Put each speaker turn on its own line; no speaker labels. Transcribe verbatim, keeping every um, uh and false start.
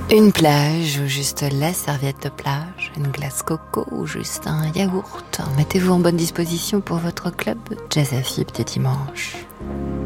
Une plage ou juste la serviette de plage, une glace coco ou juste un yaourt. Mettez-vous en bonne disposition pour votre club Jazz à filles petit dimanche.